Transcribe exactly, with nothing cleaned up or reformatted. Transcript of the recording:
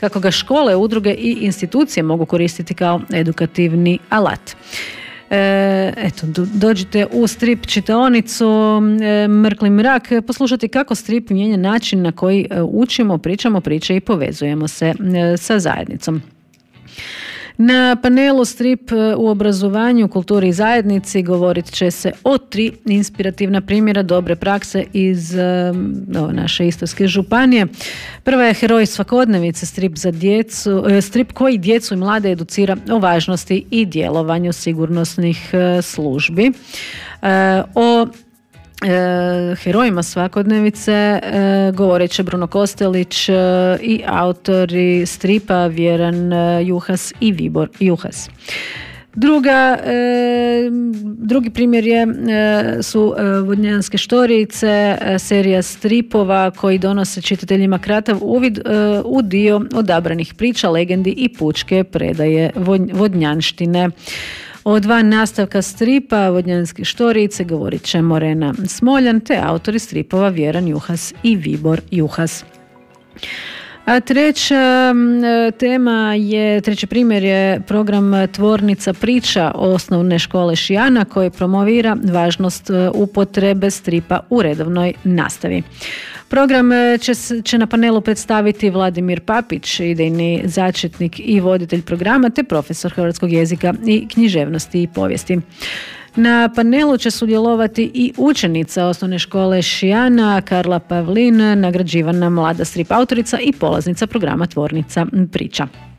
kako ga škole, udruge i institucije mogu koristiti kao edukativni alat. E, eto, dođite u strip čitaonicu e, Mrkli mrak poslušati kako strip mijenja način na koji e, učimo, pričamo priče i povezujemo se e, sa zajednicom. Na panelu Strip u obrazovanju, kulturi i zajednici govorit će se o tri inspirativna primjera dobre prakse iz o, naše Istarske županije. Prva je Heroj svakodnevice, strip za djecu, strip koji djecu i mlade educira o važnosti i djelovanju sigurnosnih službi. O E, herojima svakodnevice e, govorit će Bruno Kostelić e, i autori stripa Vjeran e, Juhas i Vibor Juhas. Druga, e, drugi primjer je, e, su e, Vodnjanske štorice, e, serija stripova koji donose čitateljima kratav uvid e, u dio odabranih priča, legendi i pučke predaje vodnjanštine. O dva nastavka stripa Vodnjanske štorice govorit će Morena Smoljan te autori stripova Vjeran Juhas i Vibor Juhas. A treća tema je, treći primjer je program Tvornica priča osnovne škole Šijana koji promovira važnost upotrebe stripa u redovnoj nastavi. Program će, će na panelu predstaviti Vladimir Papić, idejni začetnik i voditelj programa, te profesor hrvatskog jezika i književnosti i povijesti. Na panelu će sudjelovati i učenica osnovne škole Šijana, Karla Pavlin, nagrađivana mlada strip autorica i polaznica programa Tvornica priča.